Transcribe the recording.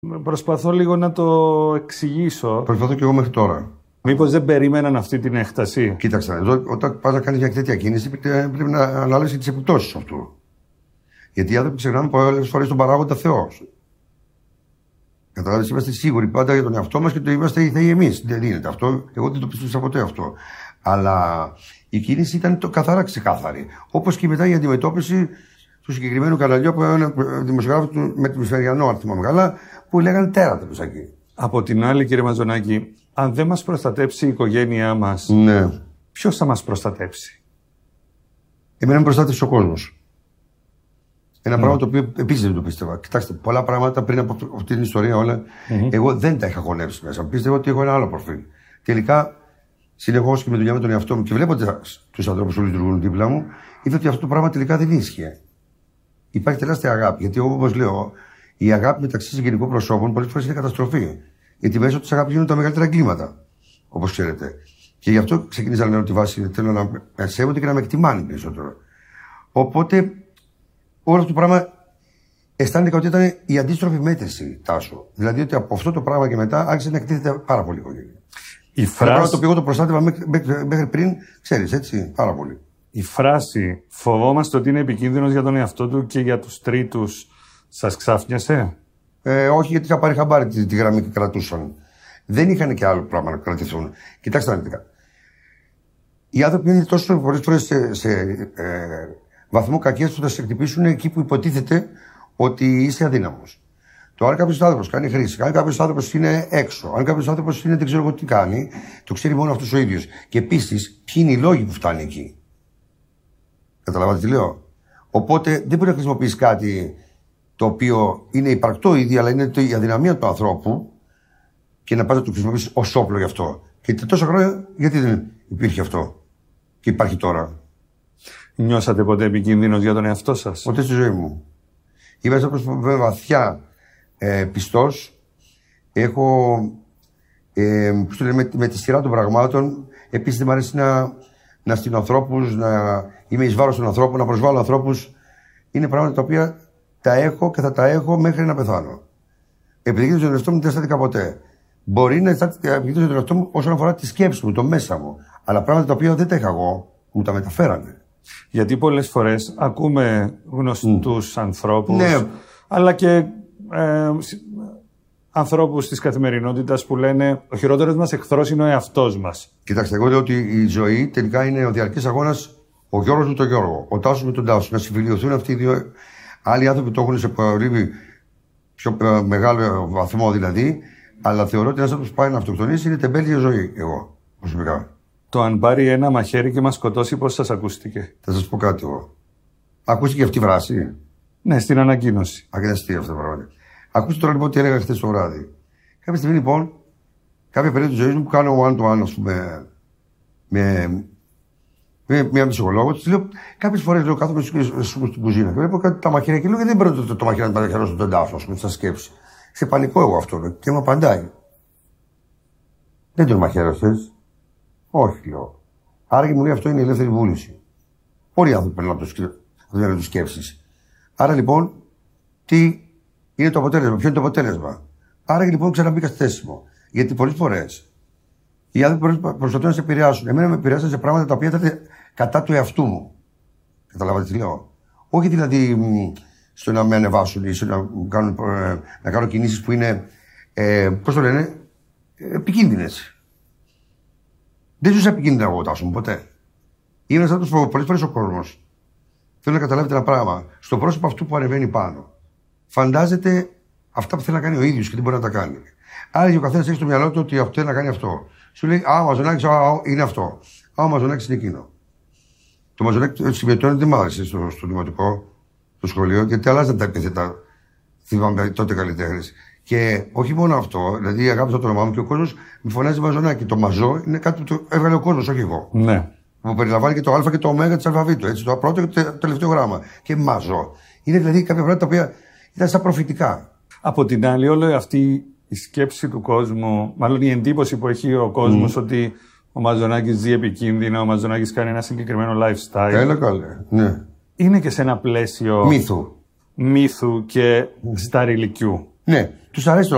Προσπαθώ λίγο να το εξηγήσω. Προσπαθώ και εγώ μέχρι τώρα. Μήπως δεν περίμεναν αυτή την έκταση. Κοίταξε, εδώ, όταν πας να κάνεις μια τέτοια κίνηση, πρέπει να αναλύσεις τις επιπτώσεις αυτού. Γιατί οι άνθρωποι ξεχνάμε πολλές φορές τον παράγοντα Θεό. Καταλάβεις, είμαστε σίγουροι πάντα για τον εαυτό μας και το είμαστε οι θεοί εμείς. Δεν είναι αυτό. Εγώ δεν το πίστεψα ποτέ αυτό. Αλλά η κίνηση ήταν καθαρά ξεκάθαρη. Όπως και μετά η αντιμετώπιση του συγκεκριμένου καναλιού από έναν δημοσιογράφο με τη Μεσημεριανό, αν θυμάμαι καλά, που λέγανε τέρατα τους εκεί. Από την άλλη, κύριε Μαζονάκη, αν δεν μας προστατέψει η οικογένειά μας, ναι. Ποιος θα μας προστατέψει? Εμένα με προστάτευσε ο κόσμος. Ένα πράγμα το οποίο επίσης δεν το πίστευα. Κοιτάξτε, πολλά πράγματα πριν από αυτή την ιστορία όλα, εγώ δεν τα είχα χωνεύσει μέσα. Πίστευα ότι έχω ένα άλλο προφίλ. Τελικά, συνεχώς και με δουλειά με τον εαυτό μου και βλέποντας τους ανθρώπους που λειτουργούν δίπλα μου, είδα ότι αυτό το πράγμα τελικά δεν ίσχυε. Υπάρχει τεράστια αγάπη. Γιατί, όπως λέω, η αγάπη μεταξύ συγγενικών προσώπων πολλές φορές είναι καταστροφή. Γιατί μέσω της αγάπης γίνονται τα μεγαλύτερα εγκλήματα. Όπως ξέρετε. Και γι' αυτό ξεκίνησα να λέω τη βάση. Θέλω να με σέβονται και να με εκτιμάνε περισσότερο. Οπότε, όλο αυτό το πράγμα αισθάνεται ότι ήταν η αντίστροφη μέτρηση, Τάσο. Δηλαδή ότι από αυτό το πράγμα και μετά άρχισε να εκτίθεται πάρα πολύ η οικογένεια. Η φράση... Ένα πράγμα το οποίο εγώ το προστάτευα μέχρι πριν, ξέρεις, έτσι, πάρα πολύ. Η φράση «φοβόμαστε ότι είναι επικίνδυνος για τον εαυτό του και για τους τρίτους» σας ξάφνιασε? Όχι, γιατί είχα πάρει χαμπάρι τη γραμμή και κρατούσαν. Δεν είχαν και άλλο πράγμα να κρατηθούν. Κοιτάξτε αναλυτικά. Οι άνθρωποι είναι τόσο πολλές φορές σε βαθμό κακίας που θα σε χτυπήσουν εκεί που υποτίθεται ότι είσαι αδύναμος. Το αν κάποιος άνθρωπος κάνει χρήση, αν κάποιος άνθρωπος είναι έξω, αν κάποιος άνθρωπος είναι δεν ξέρω εγώ τι κάνει, το ξέρει μόνο αυτός ο ίδιος. Και επίσης, ποιοι είναι οι λόγοι που φτάνει εκεί. Καταλαβαίνετε τι λέω? Οπότε δεν μπορεί να χρησιμοποιήσει κάτι το οποίο είναι υπαρκτό ήδη, αλλά είναι η αδυναμία του ανθρώπου και να πας να το χρησιμοποιήσει ως όπλο γι' αυτό. Και τόσα χρόνια, γιατί δεν υπήρχε αυτό και υπάρχει τώρα? Νιώσατε ποτέ επικίνδυνος για τον εαυτό σας? Ποτέ στη ζωή μου. Είμαι άνθρωπος βαθιά πιστός. Έχω με τη σειρά των πραγμάτων. Επίσης δεν μου αρέσει να στείλω ανθρώπους, να είμαι εις βάρος των ανθρώπων, να προσβάλλω ανθρώπους. Είναι πράγματα τα οποία τα έχω και θα τα έχω μέχρι να πεθάνω. Επιδικρίνω τον εαυτό μου δεν αισθάνθηκα ποτέ. Μπορεί να επιδικρίνω τον εαυτό μου όσον αφορά τη σκέψη μου, το μέσα μου. Αλλά πράγματα τα οποία δεν τα είχα εγώ, μου τα μεταφέρανε. Γιατί πολλές φορές ακούμε γνωστούς ανθρώπους, ναι, αλλά και ανθρώπους της καθημερινότητας που λένε ο χειρότερος μας εχθρός είναι ο εαυτός μας. Κοιτάξτε, εγώ λέω ότι η ζωή τελικά είναι ο διαρκής αγώνας, ο Γιώργος με τον Γιώργο, ο Τάσος με τον Τάσο. Να συμφιλειωθούν αυτοί οι δύο. Άλλοι άνθρωποι το έχουν σε πολύ πιο μεγάλο βαθμό δηλαδή, αλλά θεωρώ ότι ένας άνθρωπος που πάει να αυτοκτονήσει είναι τεμπέλη ζωή, εγώ προσωπικά. Το αν πάρει ένα μαχαίρι και μας σκοτώσει, πώς σας ακούστηκε? Θα σας πω κάτι εγώ. Ακούστηκε αυτή η βράση? Ναι, στην ανακοίνωση. Αγναστή αυτό το πράγμα. Ακούστε τώρα λοιπόν τι έλεγα χθες το βράδυ. Κάποια στιγμή λοιπόν, κάποια περίοδο της ζωής μου που κάνω one-to-one, ας πούμε, με μια ψυχολόγο, της λέω, κάποιες φορές λέω, κάθομαι στην κουζίνα και βλέπω κάτι τα μαχαίρια και λέω, δεν πρέπει το μαχαίρι να παραχαιρώσω τον τάφο, ας πούμε, στα σκέψη. Σε πανικό εγώ αυτό, λέω, και μου απαντάει. Δεν τον μαχαίρωσες? Όχι, λέω. Άρα και μου λέει αυτό είναι η ελεύθερη βούληση. Πολλοί άνθρωποι περνούν από το του σκέψεις. Άρα λοιπόν, τι είναι το αποτέλεσμα, ποιο είναι το αποτέλεσμα? Άρα και λοιπόν ξαναμπήκα στη θέση μου. Γιατί πολλές φορές οι άνθρωποι προσπαθούν να σε επηρεάσουν. Εμένα με επηρεάσαν σε πράγματα τα οποία ήταν κατά του εαυτού μου. Καταλάβατε τι λέω? Όχι δηλαδή στο να με ανεβάσουν ή στο να κάνω κινήσεις που είναι, πώς το λένε, επικίνδυνες. Δεν ζούσα επικίνδυνα εγώ, Τάσο μου, ποτέ. Είμαι ένας άνθρωπος που πολλές φορές ο κόσμος θέλω να καταλάβετε ένα πράγμα. Στο πρόσωπο αυτού που ανεβαίνει πάνω, φαντάζεται αυτά που θέλει να κάνει ο ίδιος και δεν μπορεί να τα κάνει. Άρα και ο καθένας έχει στο μυαλό του ότι αυτό θέλει να κάνει αυτό. Σου λέει, ο Μαζονάκης είναι αυτό. Ο Μαζονάκης είναι εκείνο. Το Μαζονάκη συμμετώνει δεν μ' άρεσε στο δημοτικό, στο σχολείο, γιατί αλλάζαν τα επίθετα. Θυμάμαι τότε καλλιτέχνες. Και όχι μόνο αυτό, δηλαδή αγάπησα το όνομά μου και ο κόσμος με φωνάζει Μαζονάκη. Το Μαζό είναι κάτι που το έβγαλε ο κόσμος, όχι εγώ. Ναι. Που περιλαμβάνει και το Α και το Ω της αλφαβήτου. Έτσι, το πρώτο και το τελευταίο γράμμα. Και Μαζό. Είναι δηλαδή κάποια πράγματα τα οποία ήταν σαν προφητικά. Από την άλλη, όλη αυτή η σκέψη του κόσμου, μάλλον η εντύπωση που έχει ο κόσμος ότι ο Μαζονάκης ζει επικίνδυνα, ο Μαζονάκης κάνει ένα συγκεκριμένο lifestyle. Έλα καλέ, ναι. Είναι και σε ένα πλαίσιο μύθου και σταριλικιού. Ναι, τους αρέσει το